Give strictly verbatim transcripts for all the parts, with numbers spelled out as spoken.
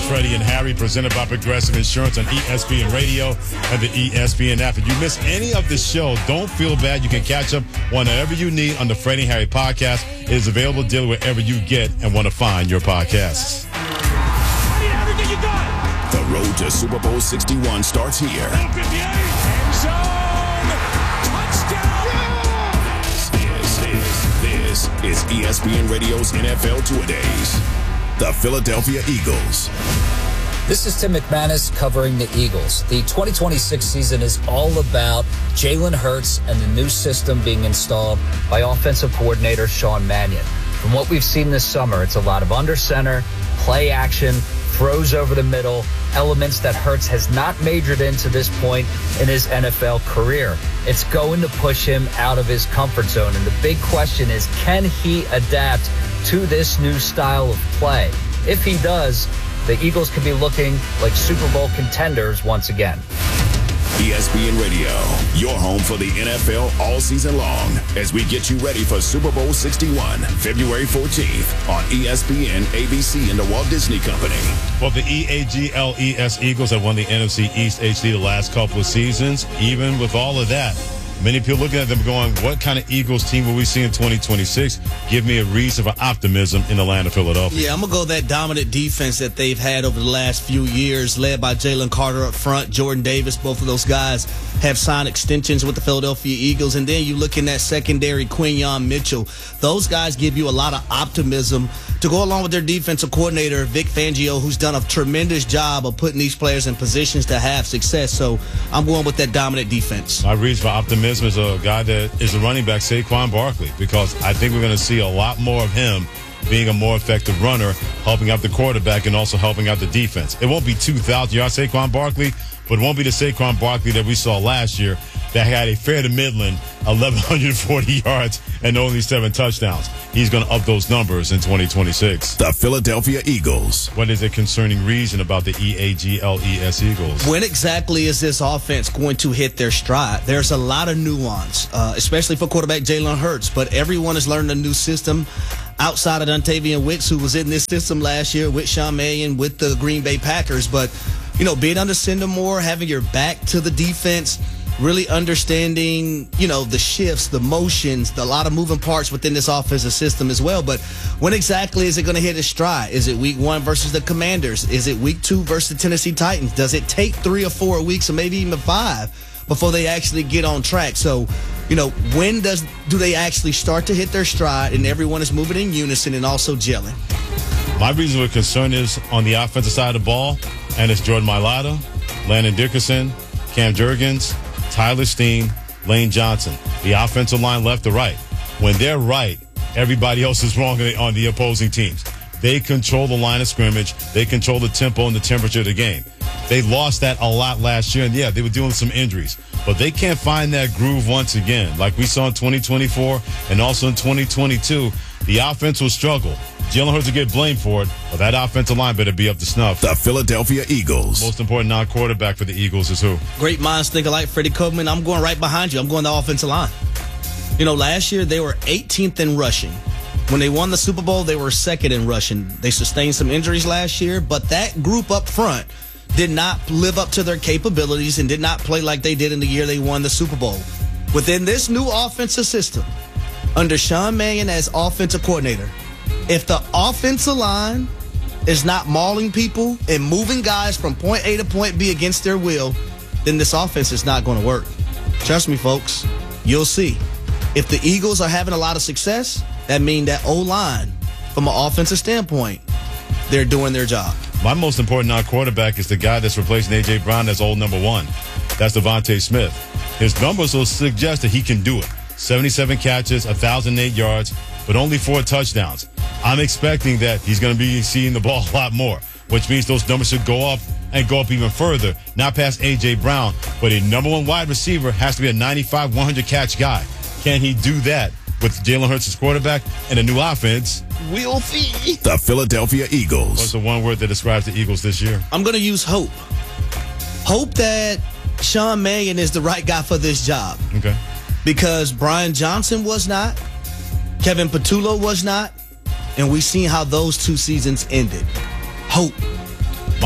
Freddie and Harry, presented by Progressive Insurance on E S P N Radio and the E S P N app. If you miss any of the show, don't feel bad. You can catch up whenever you need on the Freddie and Harry podcast. It is available daily wherever you get and want to find your podcasts. The road to Super Bowl sixty-one starts here. This is, this is E S P N Radio's N F L Two-A-Days. The Philadelphia Eagles. This is Tim McManus covering the Eagles. The twenty twenty-six season is all about Jalen Hurts and the new system being installed by offensive coordinator Sean Mannion. From what we've seen this summer, it's a lot of under center, play action, throws over the middle, elements that Hurts has not majored in to this point in his N F L career. It's going to push him out of his comfort zone. And the big question is, can he adapt to this new style of play? If he does, the Eagles could be looking like Super Bowl contenders once again. E S P N Radio, your home for the N F L all season long, as we get you ready for Super Bowl sixty-one, February fourteenth on E S P N, A B C, and the Walt Disney Company. Well, the E A G L E S Eagles have won the N F C East H D the last couple of seasons. Even with all of that, many people looking at them going, what kind of Eagles team will we see in twenty twenty-six? Give me a reason for optimism in the land of Philadelphia. Yeah, I'm going to go that dominant defense that they've had over the last few years, led by Jalen Carter up front, Jordan Davis. Both of those guys have signed extensions with the Philadelphia Eagles. And then you look in that secondary, Quinyon Mitchell. Those guys give you a lot of optimism to go along with their defensive coordinator, Vic Fangio, who's done a tremendous job of putting these players in positions to have success. So I'm going with that dominant defense. My reason for optimism is a guy that is a running back, Saquon Barkley, because I think we're going to see a lot more of him being a more effective runner, helping out the quarterback and also helping out the defense. It won't be two thousand yards Saquon Barkley, but it won't be the Saquon Barkley that we saw last year that had a fair to Midland, eleven forty yards and only seven touchdowns. He's going to up those numbers in twenty twenty-six. The Philadelphia Eagles. What is a concerning reason about the E A G L E S Eagles? When exactly is this offense going to hit their stride? There's a lot of nuance, uh, especially for quarterback Jalen Hurts, but everyone has learned a new system outside of Dontavian Wicks, who was in this system last year with Sean Mannion with the Green Bay Packers. But, you know, being under Syndamore, having your back to the defense, really understanding, you know, the shifts, the motions, the, a lot of moving parts within this offensive system as well. But when exactly is it going to hit its stride? Is it week one versus the Commanders? Is it week two versus the Tennessee Titans? Does it take three or four weeks or maybe even five before they actually get on track? So, you know, when does do they actually start to hit their stride and everyone is moving in unison and also gelling? My reason for concern is on the offensive side of the ball, and it's Jordan Mailata, Landon Dickerson, Cam Jurgens, Tyler Steen, Lane Johnson. The offensive line left to right. When they're right, everybody else is wrong on the opposing teams. They control the line of scrimmage. They control the tempo and the temperature of the game. They lost that a lot last year, and yeah, they were dealing with some injuries. But they can't find that groove once again. Like we saw in twenty twenty-four and also in twenty twenty-two, the offense will struggle. Jalen Hurts will get blamed for it, but that offensive line better be up to snuff. The Philadelphia Eagles. Most important non-quarterback for the Eagles is who? Great minds think alike. Freddie Coleman, I'm going right behind you. I'm going the offensive line. You know, last year they were eighteenth in rushing. When they won the Super Bowl, they were second in rushing. They sustained some injuries last year, but that group up front did not live up to their capabilities and did not play like they did in the year they won the Super Bowl. Within this new offensive system, under Sean Mannion as offensive coordinator, if the offensive line is not mauling people and moving guys from point A to point B against their will, then this offense is not going to work. Trust me, folks, you'll see. If the Eagles are having a lot of success, that means that O-line, from an offensive standpoint, they're doing their job. My most important non-quarterback is the guy that's replacing A J. Brown as old number one. That's Devontae Smith. His numbers will suggest that he can do it. seventy-seven catches, one thousand eight yards, but only four touchdowns. I'm expecting that he's going to be seeing the ball a lot more, which means those numbers should go up and go up even further, not past A J. Brown, but a number one wide receiver has to be a ninety-five, one hundred catch guy. Can he do that with Jalen Hurts as quarterback and a new offense? We'll see. The Philadelphia Eagles. What's the one word that describes the Eagles this year? I'm going to use hope. Hope that Sean Mannion is the right guy for this job. Okay. Because Brian Johnson was not, Kevin Patullo was not, and we've seen how those two seasons ended. Hope.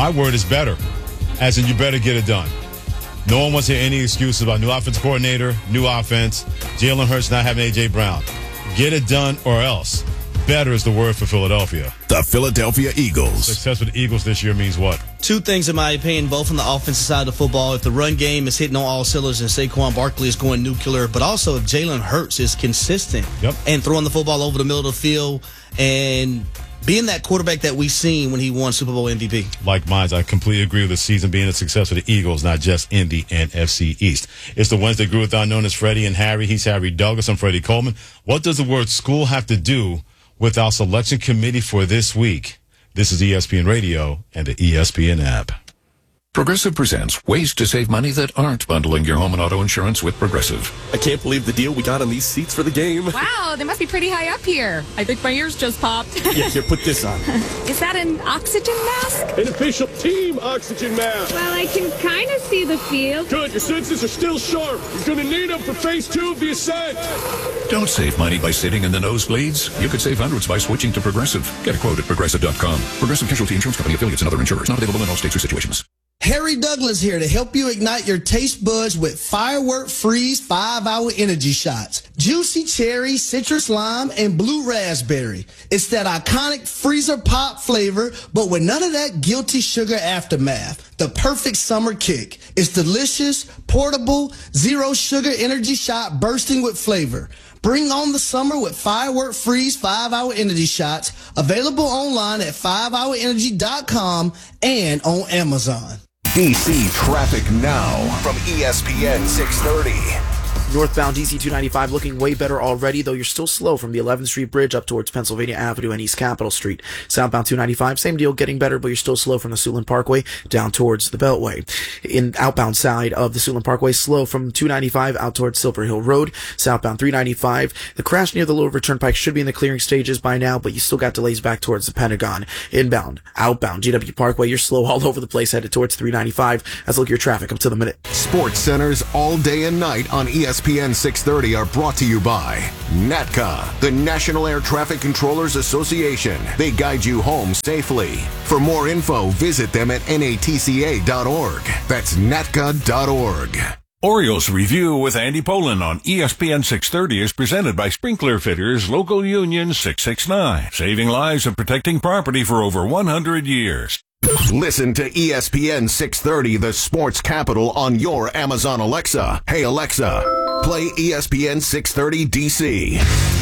My word is better, as in you better get it done. No one wants to hear any excuses about new offensive coordinator, new offense, Jalen Hurts not having A J. Brown. Get it done or else. Better is the word for Philadelphia. The Philadelphia Eagles. Success with the Eagles this year means what? Two things, in my opinion, both on the offensive side of the football. If the run game is hitting on all cylinders and Saquon Barkley is going nuclear, but also if Jalen Hurts is consistent yep. and throwing the football over the middle of the field and being that quarterback that we seen when he won Super Bowl M V P. Like mine, I completely agree with the season being a success for the Eagles, not just in the N F C East. It's the Wednesday Groove Without known as Freddie and Harry. He's Harry Douglas. I'm Freddie Coleman. What does the word school have to do with our selection committee for this week? This is E S P N Radio and the E S P N app. Progressive presents ways to save money that aren't bundling your home and auto insurance with Progressive. I can't believe the deal we got on these seats for the game. Wow, they must be pretty high up here. I think my ears just popped. Yeah, here, put this on. Is that an oxygen mask? An official team oxygen mask. Well, I can kind of see the field. Good, your senses are still sharp. You're going to need them for phase two of the ascent. Don't save money by sitting in the nosebleeds. You could save hundreds by switching to Progressive. Get a quote at Progressive dot com. Progressive Casualty Insurance Company, affiliates, and other insurers. Not available in all states or situations. Harry Douglas here to help you ignite your taste buds with Firework Freeze five hour energy shots. Juicy cherry, citrus lime, and blue raspberry. It's that iconic freezer pop flavor, but with none of that guilty sugar aftermath. The perfect summer kick. It's delicious, portable, zero sugar energy shot bursting with flavor. Bring on the summer with Firework Freeze five hour energy shots. Available online at five hour energy dot com and on Amazon. D C traffic now from E S P N six thirty. Northbound D C two ninety-five looking way better already, though you're still slow from the eleventh Street Bridge up towards Pennsylvania Avenue and East Capitol Street. Southbound two ninety-five, same deal, getting better, but you're still slow from the Siouxland Parkway down towards the Beltway. In outbound side of the Siouxland Parkway, slow from two ninety-five out towards Silver Hill Road. Southbound three ninety-five, the crash near the Little River Turnpike should be in the clearing stages by now, but you still got delays back towards the Pentagon. Inbound, outbound G W Parkway, you're slow all over the place headed towards three ninety-five. Let's look at your traffic up to the minute. Sports Centers all day and night on E S P N six thirty are brought to you by NATCA, the National Air Traffic Controllers Association. They guide you home safely. For more info, visit them at N A T C A dot org. That's N A T C A dot org. Orioles Review with Andy Poland on E S P N six thirty is presented by Sprinkler Fitters, Local Union six six nine, saving lives and protecting property for over one hundred years. Listen to E S P N six thirty, the sports capital, on your Amazon Alexa. Hey Alexa, play E S P N six thirty D C.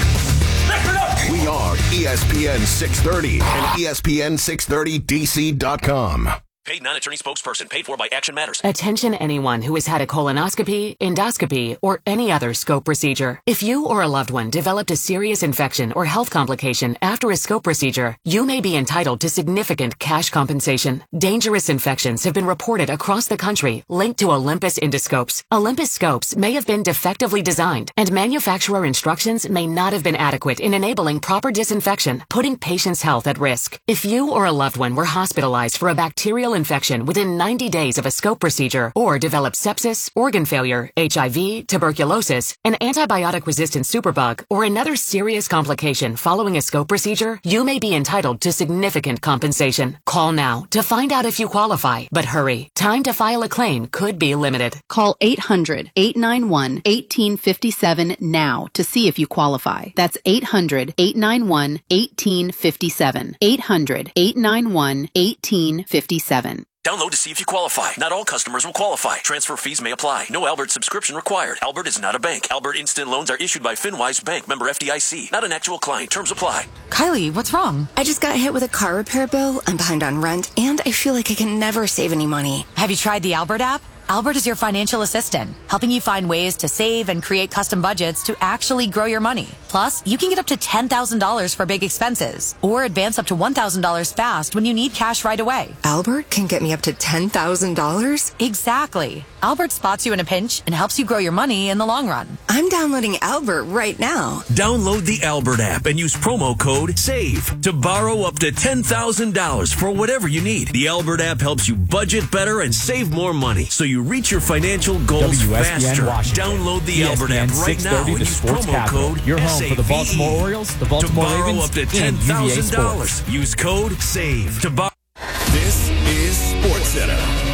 We are E S P N six thirty and E S P N six thirty D C dot com. Paid non-attorney spokesperson, paid for by Action Matters. Attention anyone who has had a colonoscopy, endoscopy, or any other scope procedure. If you or a loved one developed a serious infection or health complication after a scope procedure, you may be entitled to significant cash compensation. Dangerous infections have been reported across the country linked to Olympus endoscopes. Olympus scopes may have been defectively designed, and manufacturer instructions may not have been adequate in enabling proper disinfection, putting patients' health at risk. If you or a loved one were hospitalized for a bacterial infection within ninety days of a scope procedure, or developed sepsis, organ failure, H I V, tuberculosis, an antibiotic-resistant superbug, or another serious complication following a scope procedure, you may be entitled to significant compensation. Call now to find out if you qualify, but hurry. Time to file a claim could be limited. Call eight hundred, eight nine one, one eight five seven now to see if you qualify. That's eight hundred, eight nine one, one eight five seven. eight hundred, eight nine one, one eight five seven. Download to see if you qualify. Not all customers will qualify. Transfer fees may apply. No Albert subscription required. Albert is not a bank. Albert Instant Loans are issued by FinWise Bank, member F D I C. Not an actual client. Terms apply. Kylie, what's wrong? I just got hit with a car repair bill. I'm behind on rent, and I feel like I can never save any money. Have you tried the Albert app? Albert is your financial assistant, helping you find ways to save and create custom budgets to actually grow your money. Plus, you can get up to ten thousand dollars for big expenses, or advance up to one thousand dollars fast when you need cash right away. Albert can get me up to ten thousand dollars? Exactly. Albert spots you in a pinch and helps you grow your money in the long run. I'm downloading Albert right now. Download the Albert app and use promo code SAVE to borrow up to ten thousand dollars for whatever you need. The Albert app helps you budget better and save more money, so you reach your financial goals W S B N faster. Washington. Download the E S P N Albert app right now and use promo capital. code Your home SAVE for the Baltimore Orioles, the Baltimore to borrow Ravens, up to and ten U V A thousand dollars. Sports. Use code SAVE to borrow. This is Center.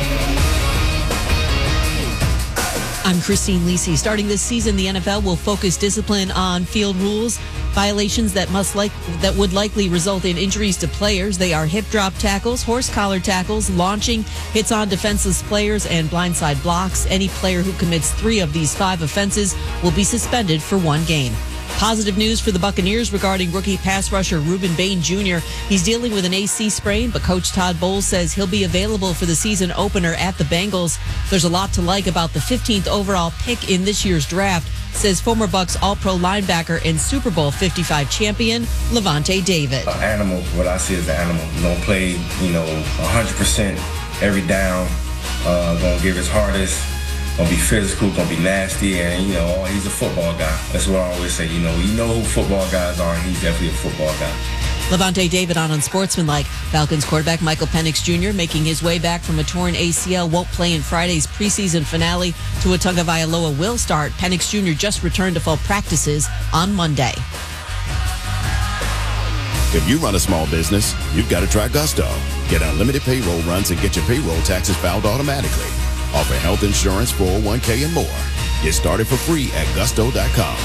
I'm Christine Lisi. Starting this season, the N F L will focus discipline on field rules, violations that must like that would likely result in injuries to players. They are hip drop tackles, horse collar tackles, launching, hits on defenseless players, and blindside blocks. Any player who commits three of these five offenses will be suspended for one game. Positive news for the Buccaneers regarding rookie pass rusher Reuben Bain Junior He's dealing with an A C sprain, but Coach Todd Bowles says he'll be available for the season opener at the Bengals. There's a lot to like about the fifteenth overall pick in this year's draft, says former Bucs All-Pro linebacker and Super Bowl fifty-five champion Levante David. An animal, what I see as an animal, gonna play, you know, one hundred percent every down, uh, gonna give his hardest. Gonna be physical, gonna be nasty, and you know, he's a football guy. That's what I always say. You know, you know who football guys are, and he's definitely a football guy. Levante David on Unsportsmanlike. Falcons quarterback Michael Penix Junior making his way back from a torn A C L won't play in Friday's preseason finale. Tua Tagovailoa will start. Penix Junior just returned to full practices on Monday. If you run a small business, you've got to try Gusto. Get unlimited payroll runs and get your payroll taxes filed automatically. Offer health insurance, four oh one k, and more. Get started for free at gusto dot com.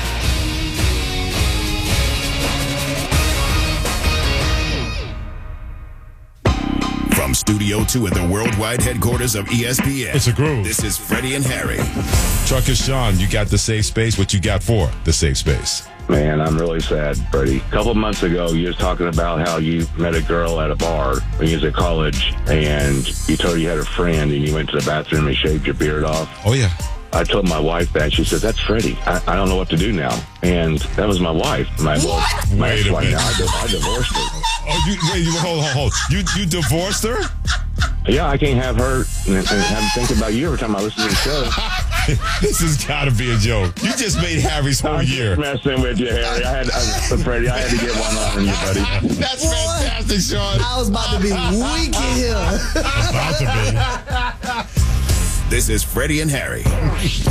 From Studio two at the worldwide headquarters of E S P N. It's a groove. This is Freddie and Harry. Trucker Sean, you got the safe space. What you got for the safe space? Man, I'm really sad, Freddie. A couple of months ago, you was talking about how you met a girl at a bar when you was at college, and you told her you had a friend, and you went to the bathroom and shaved your beard off. Oh, yeah. I told my wife that. She said, that's Freddie. I, I don't know what to do now. And that was my wife. My, well, my Wait a ex-wife. minute. Now, I, I divorced her. Oh, you, wait, you, hold, hold, hold. You, you divorced her? Yeah, I can't have her and, and have to think about you every time I listen to the show. This has got to be a joke. You just made Harry's whole I'm year. just messing with you, Harry. I had, I, Freddie, I had to get one on you, buddy. That's fantastic, Sean. I was about to be weak in here. About to be. This is Freddie and Harry.